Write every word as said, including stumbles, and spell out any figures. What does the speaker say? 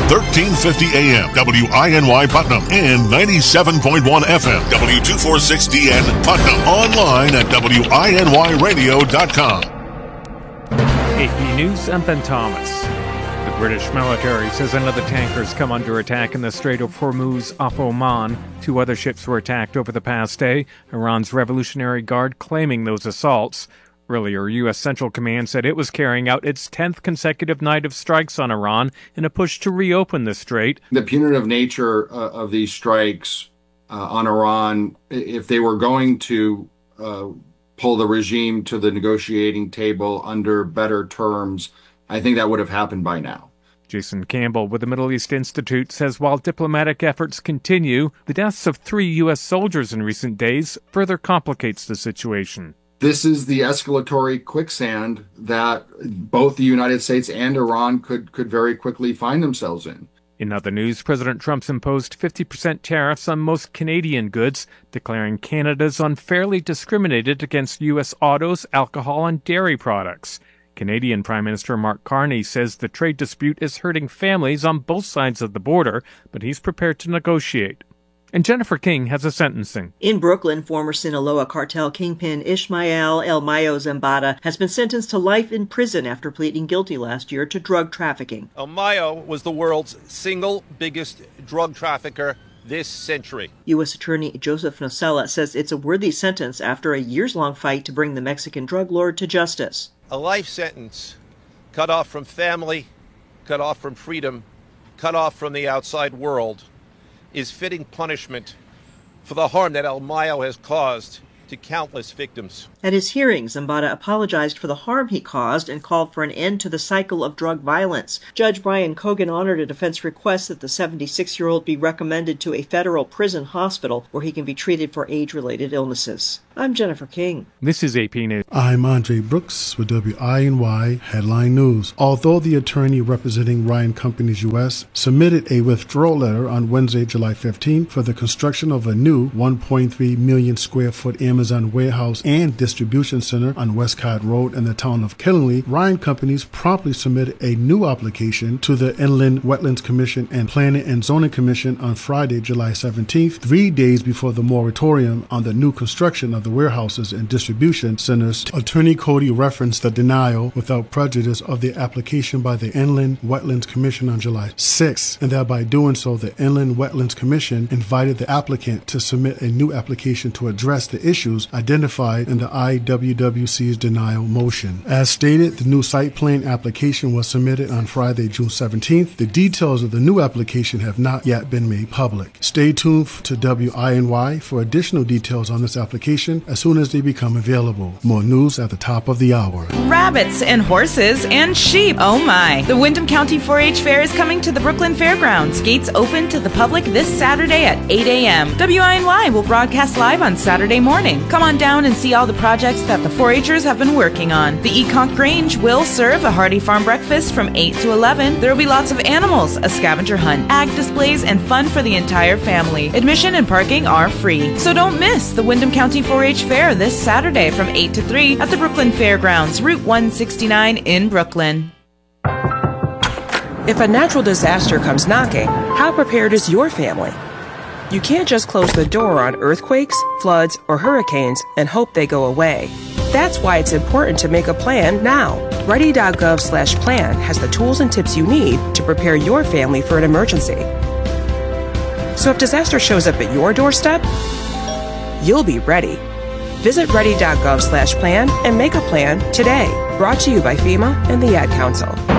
thirteen fifty A M, W I N Y Putnam, and ninety-seven point one F M, W two forty-six D N Putnam. Online at W I N Y radio dot com. A P News, I'm Ben Thomas. The British military says another tanker has come under attack in the Strait of Hormuz off Oman. Two other ships were attacked over the past day, Iran's Revolutionary Guard claiming those assaults. Earlier, U S Central Command said it was carrying out its tenth consecutive night of strikes on Iran in a push to reopen the strait. The punitive nature uh, of these strikes uh, on Iran, if they were going to uh, pull the regime to the negotiating table under better terms, I think that would have happened by now. Jason Campbell with the Middle East Institute says while diplomatic efforts continue, the deaths of three U S soldiers in recent days further complicates the situation. This is the escalatory quicksand that both the United States and Iran could, could very quickly find themselves in. In other news, President Trump's imposed fifty percent tariffs on most Canadian goods, declaring Canada's unfairly discriminated against U S autos, alcohol, and dairy products. Canadian Prime Minister Mark Carney says the trade dispute is hurting families on both sides of the border, but he's prepared to negotiate. And Jennifer King has a sentencing. In Brooklyn, former Sinaloa cartel kingpin Ismael El Mayo Zambada has been sentenced to life in prison after pleading guilty last year to drug trafficking. El Mayo was the world's single biggest drug trafficker this century. U S Attorney Joseph Nocella says it's a worthy sentence after a years-long fight to bring the Mexican drug lord to justice. A life sentence cut off from family, cut off from freedom, cut off from the outside world is fitting punishment for the harm that El Mayo has caused to countless victims. At his hearing, Zambada apologized for the harm he caused and called for an end to the cycle of drug violence. Judge Brian Cogan honored a defense request that the seventy-six-year-old be recommended to a federal prison hospital where he can be treated for age-related illnesses. I'm Jennifer King. This is A P News. I'm Andre Brooks with W I N Y Headline News. Although the attorney representing Ryan Companies U S submitted a withdrawal letter on Wednesday, July fifteenth for the construction of a new one point three million square foot Amazon warehouse and distribution center on Westcott Road in the town of Killingley, Ryan Companies promptly submitted a new application to the Inland Wetlands Commission and Planning and Zoning Commission on Friday, July seventeenth, three days before the moratorium on the new construction of the warehouses and distribution centers. Attorney Cody referenced the denial without prejudice of the application by the Inland Wetlands Commission on July sixth, and that by doing so, the Inland Wetlands Commission invited the applicant to submit a new application to address the issues identified in the I W W C's denial motion. As stated, the new site plan application was submitted on Friday, June seventeenth. The details of the new application have not yet been made public. Stay tuned to W I N Y for additional details on this application as soon as they become available. More news at the top of the hour. Rabbits and horses and sheep. Oh my. The Windham County four H Fair is coming to the Brooklyn Fairgrounds. Gates open to the public this Saturday at eight a.m. W I N Y will broadcast live on Saturday morning. Come on down and see all the projects that the four H'ers have been working on. The Econk Grange will serve a hearty farm breakfast from eight to eleven. There will be lots of animals, a scavenger hunt, ag displays, and fun for the entire family. Admission and parking are free. So don't miss the Windham County four H Fair this Saturday from eight to three at the Brooklyn Fairgrounds, Route one sixty-nine in Brooklyn. If a natural disaster comes knocking, how prepared is your family? You can't just close the door on earthquakes, floods, or hurricanes and hope they go away. That's why it's important to make a plan now. Ready.gov slash plan has the tools and tips you need to prepare your family for an emergency. So if disaster shows up at your doorstep, you'll be ready. Visit ready.gov slash plan and make a plan today. Brought to you by FEMA and the Ad Council.